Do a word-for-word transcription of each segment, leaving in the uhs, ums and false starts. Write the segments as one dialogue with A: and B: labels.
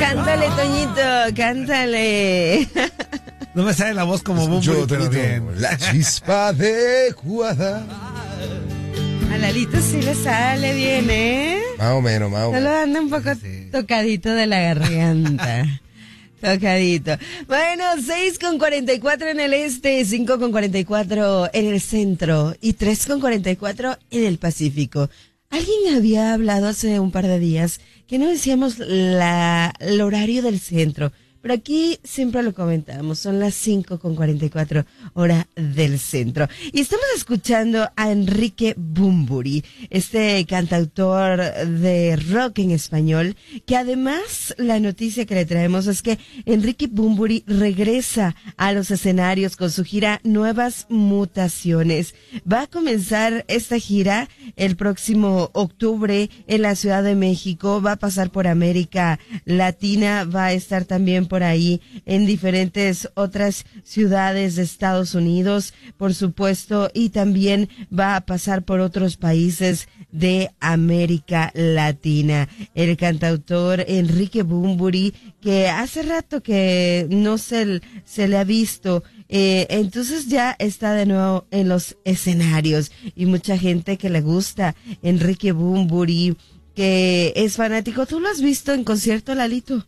A: Cántale, Toñito, cántale.
B: No me sale la voz como Bunbury, pero bien.
C: La chispa adecuada.
A: A Lalito sí le sale bien, ¿eh?
C: Más o menos, más o menos.
A: Solo anda un poco sí. tocadito de la garganta. Tocadito. Bueno, seis con cuarenta y cuatro en el este, cinco con cuarenta y cuatro en el centro y tres con cuarenta y cuatro en el Pacífico. Alguien había hablado hace un par de días que no decíamos la, el horario del centro, pero aquí siempre lo comentamos, son las cinco con cuarenta y cuatro hora del centro. Y estamos escuchando a Enrique Bunbury, este cantautor de rock en español, que además la noticia que le traemos es que Enrique Bunbury regresa a los escenarios con su gira Nuevas Mutaciones. Va a comenzar esta gira el próximo octubre en la Ciudad de México, va a pasar por América Latina, va a estar también por ahí en diferentes otras ciudades de Estados Unidos, por supuesto, y también va a pasar por otros países de América Latina. El cantautor Enrique Bunbury, que hace rato que no se, se le ha visto, eh, entonces ya está de nuevo en los escenarios, y mucha gente que le gusta Enrique Bunbury, que es fanático. ¿Tú lo has visto en concierto, Lalito?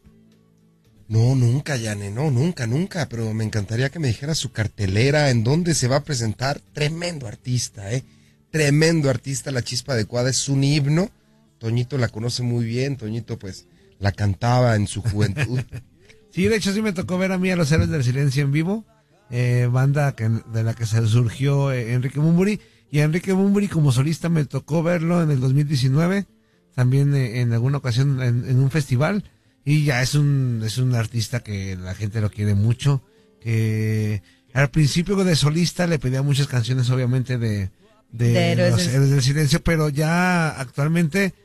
C: No, nunca, Yane, no, nunca, nunca, pero me encantaría que me dijera su cartelera, en dónde se va a presentar. Tremendo artista, ¿eh? Tremendo artista, La Chispa Adecuada es un himno. Toñito la conoce muy bien, Toñito pues la cantaba en su juventud.
B: Sí, de hecho sí me tocó ver a mí a los Héroes del Silencio en vivo, eh, banda que, de la que se surgió eh, Enrique Bunbury, y a Enrique Bunbury como solista me tocó verlo en el dos mil diecinueve, también eh, en alguna ocasión en, en un festival. Y ya es un es un artista que la gente lo quiere mucho, que al principio de solista le pedía muchas canciones, obviamente, de, de, de Héroes los Héroes del Silencio, pero ya actualmente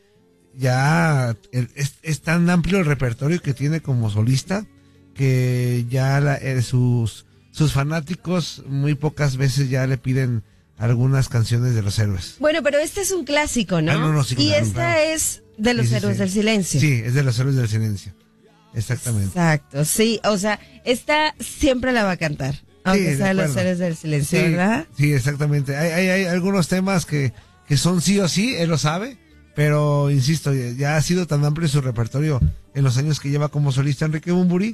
B: ya es, es tan amplio el repertorio que tiene como solista que ya la, eh, sus sus fanáticos muy pocas veces ya le piden algunas canciones de los Héroes.
A: Bueno, pero este es un clásico, ¿no?
B: Ah, no, no sí,
A: y
B: claro,
A: esta
B: claro.
A: es de los
B: sí, sí,
A: Héroes
B: sí.
A: del Silencio.
B: Sí, es de los Héroes del Silencio. Exactamente.
A: Exacto, sí, o sea, esta siempre la va a cantar, aunque
B: sí,
A: sea de los
B: acuerdo.
A: Héroes del Silencio,
B: sí,
A: ¿verdad?
B: Sí, exactamente. Hay, hay, hay algunos temas que, que son sí o sí, él lo sabe, pero insisto, ya ha sido tan amplio su repertorio en los años que lleva como solista Enrique Bunbury,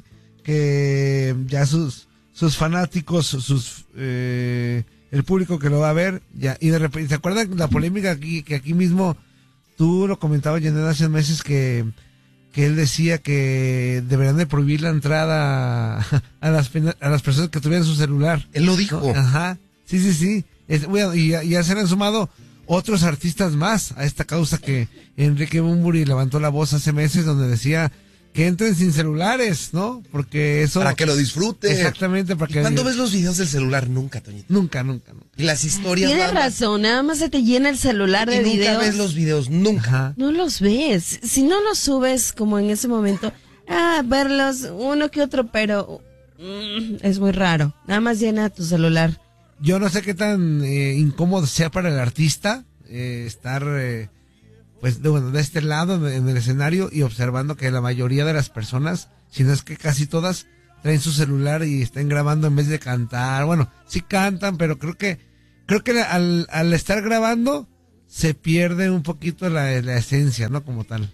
B: que ya sus, sus fanáticos, sus eh, el público que lo va a ver, ya, y de repente, ¿se acuerdan la polémica aquí, que aquí mismo tú lo comentabas, Janet, hace meses que, que él decía que deberían de prohibir la entrada a, a las a las personas que tuvieran su celular?
C: Él lo dijo.
B: ¿No? Ajá, sí, sí, sí. Es, bueno, y, ya, y ya se han sumado otros artistas más a esta causa que Enrique Bunbury levantó la voz hace meses, donde decía que entren sin celulares, ¿no? Porque eso...
C: Para que lo disfrute.
B: Exactamente, para
C: ¿Y
B: que...
C: cuándo ves los videos del celular? Nunca, Toñito.
B: Nunca, nunca, nunca.
C: Y las historias...
A: Tienes
C: nada.
A: razón, nada más se te llena el celular de
C: y nunca
A: videos.
C: ves los videos, nunca.
B: Ajá.
A: No los ves. Si no los subes como en ese momento, ah, verlos uno que otro, pero mm, es muy raro. Nada más llena tu celular.
B: Yo no sé qué tan eh, incómodo sea para el artista eh, estar... Eh, pues de, bueno, de este lado en el escenario y observando que la mayoría de las personas, si no es que casi todas, traen su celular y estén grabando en vez de cantar. Bueno, sí cantan, pero creo que creo que al, al estar grabando se pierde un poquito la, la esencia, ¿no? Como tal.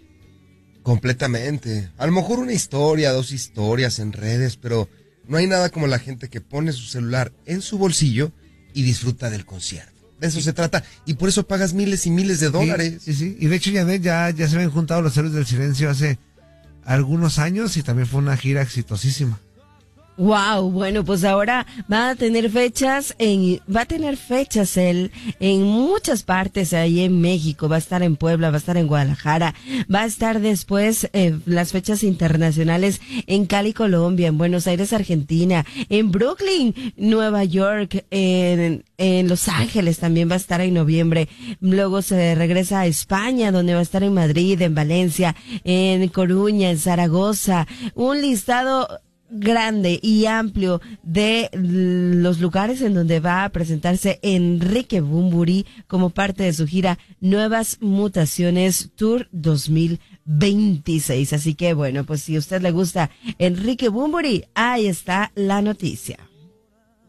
C: Completamente. A lo mejor una historia, dos historias en redes, pero no hay nada como la gente que pone su celular en su bolsillo y disfruta del concierto. De eso sí. se trata, y por eso pagas miles y miles de dólares.
B: Sí, sí, sí. Y de hecho, Janet, ya, ya se habían juntado los Héroes del Silencio hace algunos años y también fue una gira exitosísima.
A: Wow, bueno, pues ahora va a tener fechas en, va a tener fechas él en muchas partes ahí en México, va a estar en Puebla, va a estar en Guadalajara, va a estar después eh, las fechas internacionales en Cali, Colombia, en Buenos Aires, Argentina, en Brooklyn, Nueva York, en, en Los Ángeles también va a estar en noviembre, luego se regresa a España, donde va a estar en Madrid, en Valencia, en Coruña, en Zaragoza, un listado grande y amplio de los lugares en donde va a presentarse Enrique Bunbury como parte de su gira Nuevas Mutaciones Tour dos mil veintiséis. Así que bueno, pues si a usted le gusta Enrique Bunbury, ahí está la noticia.